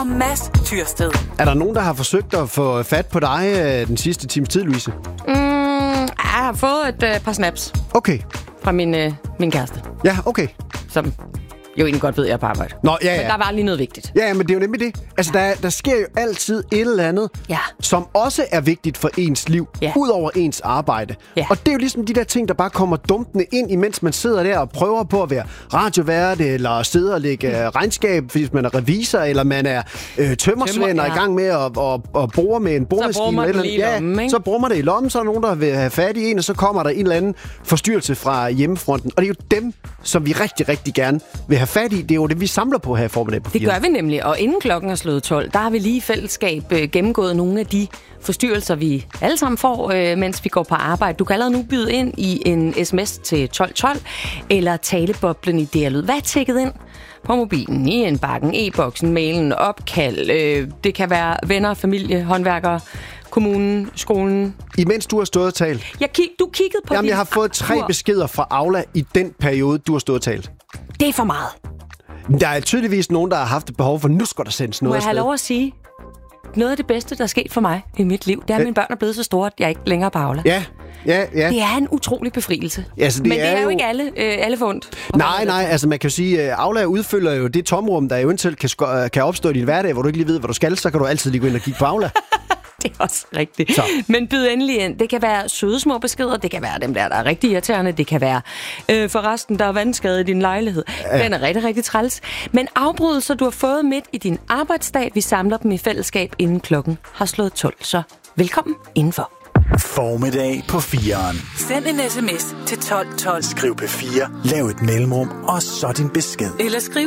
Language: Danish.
og Mads Tyrsted. Er der nogen, der har forsøgt at få fat på dig den sidste times tid, Louise? Jeg har fået et par snaps Okay. fra min kæreste, Ja, okay. som jo egentlig godt ved, at jeg er på arbejde. Nå, ja. Men der var lige noget vigtigt. Ja, men det er jo nemlig det. Altså, der sker jo altid et eller andet, som også er vigtigt for ens liv, ud over ens arbejde. Ja. Og det er jo ligesom de der ting, der bare kommer dumpende ind, imens man sidder der og prøver på at være radiovært, eller sidder og lægge regnskab, hvis man er revisor, eller man er tømmersvend og i gang med at bore med en boremaskine. Så bruger man det i lommen, så er der nogen, der vil have fat i en, og så kommer der en eller anden forstyrrelse fra hjemmefronten. Og det er jo dem, som vi rigtig, rigtig gerne vil have fat i. Det er jo det, vi samler på her i formiddag på 4. Det gør vi nemlig, og inden klokken er slået 12, der har vi lige i fællesskab gennemgået nogle af de forstyrrelser, vi alle sammen får, mens vi går på arbejde. Du kan allerede nu byde ind i en sms til 1212, eller taleboblen i DR Lyd. Hvad er tækket ind på mobilen, i indbakken, e-boksen, mailen, opkald? Det kan være venner, familie, håndværkere, kommunen, skolen. Imens du har stået og talt. Du kiggede på Jamen, jeg har fået 3 beskeder fra Aula i den periode, du har stået og talt. Det er for meget. Der er tydeligvis nogen, der har haft et behov for, nu skal der sendes noget. Må jeg have lov at sige, noget af det bedste, der er sket for mig i mit liv, det er, at mine børn er blevet så store, at jeg ikke længere er på Aula. Ja. Det er en utrolig befrielse. Altså, men det er jo ikke alle forundt. Nej, altså man kan jo sige, at Aula udfylder jo det tomrum, der eventuelt kan opstå i din hverdag, hvor du ikke lige ved, hvad du skal, så kan du altid lige gå ind og kigge på Aula. Det er også rigtigt. Så. Men byd endelig ind. Det kan være søde små beskeder, det kan være dem der er rigtig irriterende, det kan være forresten, der er vandskade i din lejlighed. Den er rigtig, rigtig træls. Men afbrydelser, du har fået midt i din arbejdsdag, vi samler dem i fællesskab, inden klokken har slået 12. Så velkommen indenfor. Formiddag på 4'eren. Send en sms til 1212. Skriv P4, lav et mellemrum, og så din besked. Eller skriv